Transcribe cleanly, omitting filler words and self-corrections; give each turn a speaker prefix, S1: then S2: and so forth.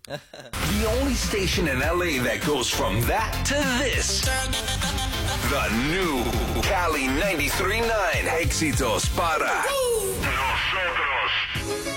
S1: The only station in LA that goes from that to this. The new Cali 93.9. Éxitos para